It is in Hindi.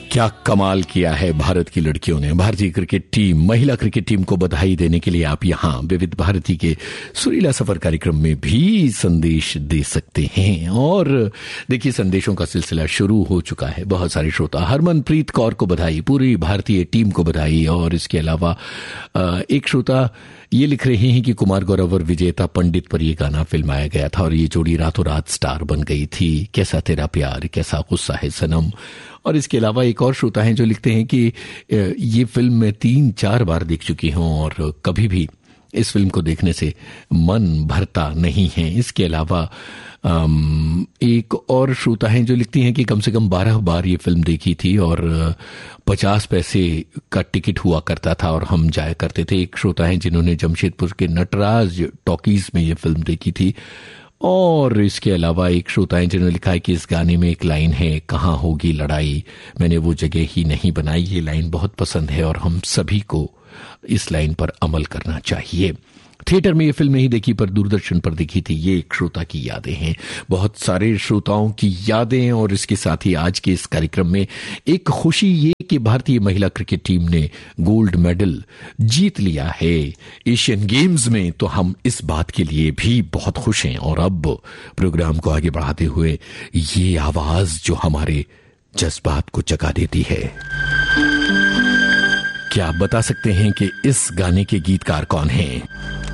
क्या कमाल किया है भारत की लड़कियों ने। भारतीय क्रिकेट टीम, महिला क्रिकेट टीम को बधाई देने के लिए आप यहाँ विविध भारती के सुरीला सफर कार्यक्रम में भी संदेश दे सकते हैं। और देखिए, संदेशों का सिलसिला शुरू हो चुका है। बहुत सारे श्रोता, हरमनप्रीत कौर को बधाई, पूरी भारतीय टीम को बधाई। और इसके अलावा एक श्रोता ये लिख रहे हैं कि कुमार गौरव और विजेता पंडित पर यह गाना फिल्माया गया था और ये जोड़ी रातों रात स्टार बन गई थी। कैसा तेरा प्यार, कैसा गुस्सा है सनम। और इसके अलावा एक और श्रोता हैं जो लिखते हैं कि ये फिल्म मैं 3-4 बार देख चुकी हूं और कभी भी इस फिल्म को देखने से मन भरता नहीं है। इसके अलावा एक और श्रोता हैं जो लिखती हैं कि कम से कम 12 बार ये फिल्म देखी थी और 50 पैसे का टिकट हुआ करता था और हम जाया करते थे। एक श्रोता हैं जिन्होंने जमशेदपुर के नटराज टॉकीज में ये फिल्म देखी थी। और इसके अलावा एक श्रोता है जिन्होंने लिखा है कि इस गाने में एक लाइन है, कहाँ होगी लड़ाई, मैंने वो जगह ही नहीं बनाई। ये लाइन बहुत पसंद है और हम सभी को इस लाइन पर अमल करना चाहिए। थिएटर में ये फिल्म नहीं देखी पर दूरदर्शन पर देखी थी। ये एक श्रोता की यादें हैं। बहुत सारे श्रोताओं की यादें। और इसके साथ ही आज के इस कार्यक्रम में एक खुशी ये कि भारतीय महिला क्रिकेट टीम ने गोल्ड मेडल जीत लिया है एशियन गेम्स में। तो हम इस बात के लिए भी बहुत खुश हैं। और अब प्रोग्राम को आगे बढ़ाते हुए ये आवाज जो हमारे जज्बात को जगा देती है। क्या आप बता सकते हैं कि इस गाने के गीतकार कौन हैं?